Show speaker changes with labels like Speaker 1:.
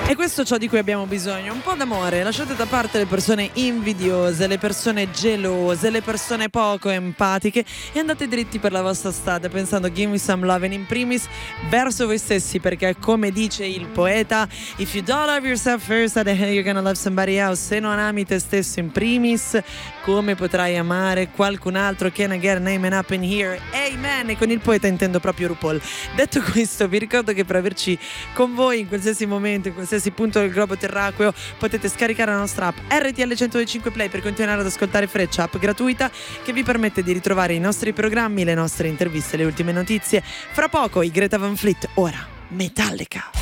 Speaker 1: E questo è ciò di cui abbiamo bisogno, un po' d'amore. Lasciate da parte le persone invidiose, le persone gelose, le persone poco empatiche e andate dritti per la vostra strada pensando give me some love, and in primis verso voi stessi, perché come dice il poeta, if you don't love yourself first, how the hell you're gonna love somebody else? Se non ami te stesso in primis, come potrai amare qualcun altro? Can I get a name and up in here? Amen. E con il poeta intendo proprio RuPaul. Detto questo, vi ricordo che per averci con voi in qualsiasi momento, in qualsiasi punto del globo terracqueo, potete scaricare la nostra app RTL 105 Play per continuare ad ascoltare Freccia, app gratuita che vi permette di ritrovare i nostri programmi, le nostre interviste, le ultime notizie. Fra poco i Greta Van Fleet, ora Metallica.